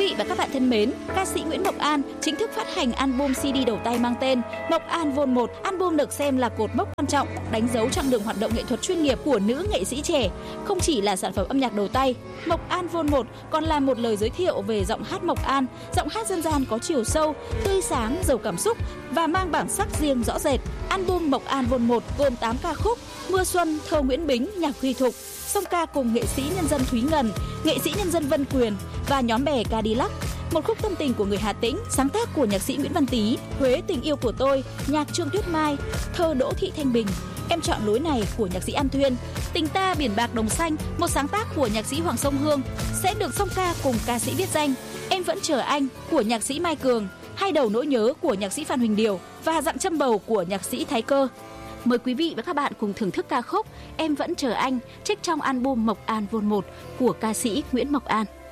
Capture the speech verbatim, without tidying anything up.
vị và các bạn thân mến, ca sĩ Nguyễn Mộc An chính thức phát hành album xê đê đầu tay mang tên Mộc An Vol một. Album được xem là cột mốc quan trọng, đánh dấu chặng đường hoạt động nghệ thuật chuyên nghiệp của nữ nghệ sĩ trẻ. Không chỉ là sản phẩm âm nhạc đầu tay, Mộc An Vol một còn là một lời giới thiệu về giọng hát Mộc An, giọng hát dân gian có chiều sâu, tươi sáng, giàu cảm xúc và mang bản sắc riêng rõ rệt. Album Mộc An Vol một gồm tám ca khúc: Mưa Xuân, thơ Nguyễn Bính, nhạc Huy Thục, song ca cùng nghệ sĩ nhân dân Thúy Ngân, nghệ sĩ nhân dân Vân Quyền và nhóm bè Cadillac. Một khúc tâm tình của người Hà Tĩnh, sáng tác của nhạc sĩ Nguyễn Văn Tý, Huế tình yêu của tôi, nhạc Trương Tuyết Mai, thơ Đỗ Thị Thanh Bình, Em chọn lối này của nhạc sĩ An Thuyên, Tình ta biển bạc đồng xanh, một sáng tác của nhạc sĩ Hoàng Sông Hương, sẽ được song ca cùng ca sĩ viết danh, Em vẫn chờ anh của nhạc sĩ Mai Cường, Hai đầu nỗi nhớ của nhạc sĩ Phan Huỳnh Điều và Dặn châm bầu của nhạc sĩ Thái Cơ. Mời quý vị và các bạn cùng thưởng thức ca khúc Em vẫn chờ anh trích trong album Mộc An Vol một của ca sĩ Nguyễn Mộc An.